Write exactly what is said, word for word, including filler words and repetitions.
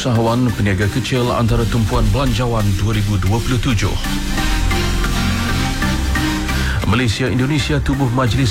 Usahawan Peniaga Kecil Antara Tumpuan Belanjawan dua ribu dua puluh tujuh. Malaysia Indonesia tubuh Majlis